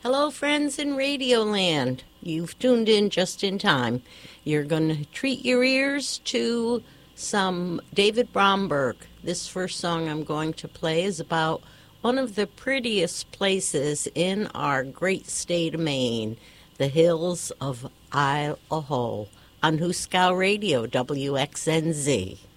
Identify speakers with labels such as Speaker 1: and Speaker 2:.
Speaker 1: Hello, friends in Radioland. You've tuned in just in time. You're going to treat your ears to some David Bromberg. This first song I'm going to play is about one of the prettiest places in our great state of Maine, the hills of Isle o' Ho, on Huskow Radio, WXNZ.